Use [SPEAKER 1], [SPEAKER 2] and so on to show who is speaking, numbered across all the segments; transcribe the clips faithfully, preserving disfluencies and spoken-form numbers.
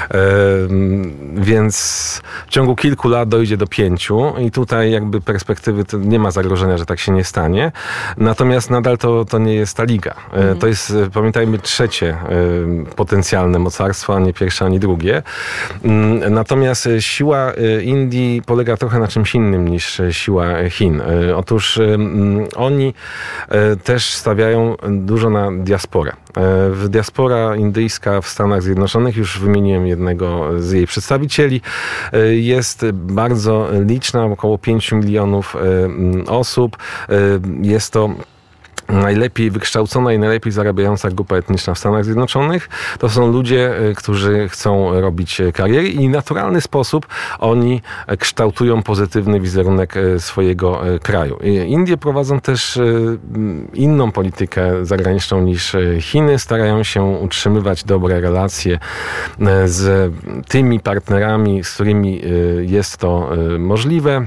[SPEAKER 1] Więc w ciągu kilku lat dojdzie do pięciu i tutaj jakby perspektywy to nie ma zagrożenia, że tak się nie stanie. Natomiast nadal to, to nie jest ta liga. Mhm. To jest, pamiętajmy, trzecie potencjalne mocarstwo, a nie pierwsze, ani drugie. Natomiast siła Indii polega trochę na czymś innym niż siła Chin. Otóż oni też stawiają dużo na diasporę. W diaspora indyjska w Stanach Zjednoczonych, już wymieniłem jednego z jej przedstawicieli, jest bardzo liczna, około pięciu milionów osób. Jest to najlepiej wykształcona i najlepiej zarabiająca grupa etniczna w Stanach Zjednoczonych. To są ludzie, którzy chcą robić kariery i w naturalny sposób oni kształtują pozytywny wizerunek swojego kraju. Indie prowadzą też inną politykę zagraniczną niż Chiny. Starają się utrzymywać dobre relacje z tymi partnerami, z którymi jest to możliwe.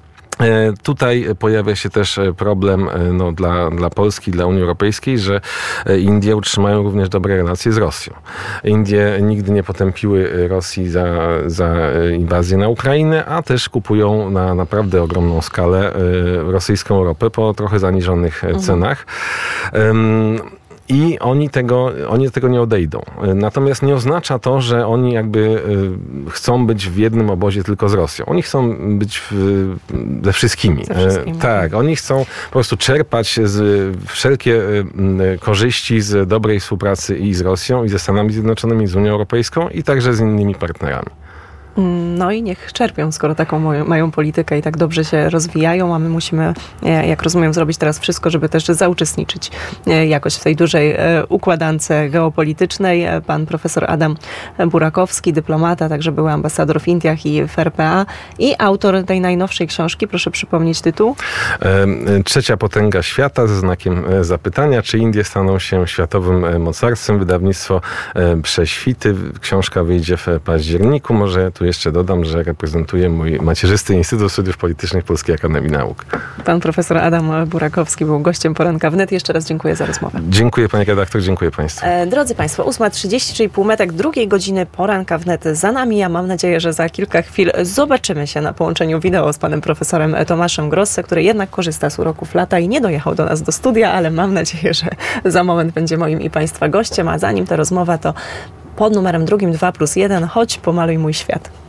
[SPEAKER 1] Tutaj pojawia się też problem no, dla, dla Polski, dla Unii Europejskiej, że Indie utrzymają również dobre relacje z Rosją. Indie nigdy nie potępiły Rosji za, za inwazję na Ukrainę, a też kupują na naprawdę ogromną skalę rosyjską ropę po trochę zaniżonych mhm. cenach. Um, I oni tego, oni tego nie odejdą. Natomiast nie oznacza to, że oni jakby chcą być w jednym obozie tylko z Rosją. Oni chcą być w, ze wszystkimi. Ze wszystkimi. Tak, oni chcą po prostu czerpać z wszelkie korzyści z dobrej współpracy i z Rosją, i ze Stanami Zjednoczonymi, i z Unią Europejską, i także z innymi partnerami.
[SPEAKER 2] No i niech czerpią, skoro taką mają, mają politykę i tak dobrze się rozwijają, a my musimy, jak rozumiem, zrobić teraz wszystko, żeby też zauczestniczyć jakoś w tej dużej układance geopolitycznej. Pan profesor Adam Burakowski, dyplomata, także były ambasador w Indiach i w R P A i autor tej najnowszej książki. Proszę przypomnieć tytuł.
[SPEAKER 1] Trzecia potęga świata, ze znakiem zapytania, czy Indie staną się światowym mocarstwem. Wydawnictwo Prześwity. Książka wyjdzie w październiku. Może tu jeszcze dodam, że reprezentuję mój macierzysty Instytut Studiów Politycznych Polskiej Akademii Nauk.
[SPEAKER 2] Pan profesor Adam Burakowski był gościem Poranka Wnet. Jeszcze raz dziękuję za rozmowę.
[SPEAKER 1] Dziękuję panie redaktor, dziękuję państwu.
[SPEAKER 2] E, drodzy państwo, ósma trzydzieści, czyli półmetek drugiej godziny Poranka Wnet za nami. Ja mam nadzieję, że za kilka chwil zobaczymy się na połączeniu wideo z panem profesorem Tomaszem Grosse, który jednak korzysta z uroków lata i nie dojechał do nas do studia, ale mam nadzieję, że za moment będzie moim i państwa gościem, a zanim ta rozmowa, to pod numerem drugim dwa plus jeden, chodź pomaluj mój świat.